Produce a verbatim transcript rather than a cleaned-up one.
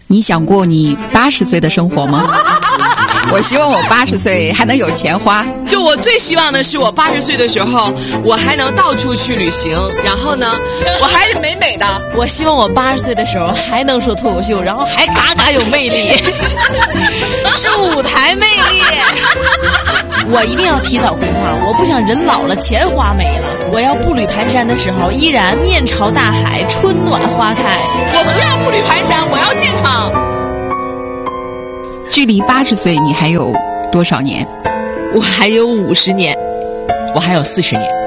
你想过你八十岁的生活吗？我希望我八十岁还能有钱花。 就我最希望的是，我八十岁的时候，我还能到处去旅行，然后呢，我还是美美的。 我希望我八十岁的时候还能说脱口秀，然后还嘎嘎有魅力，是舞台魅力。我一定要提早规划，我不想人老了钱花没了。我要步履蹒跚的时候，依然面朝大海，春暖花开。 我不要步履蹒跚，我要健康。 距离八十岁你还有多少年？ 我还有五十年， 我还有四十年。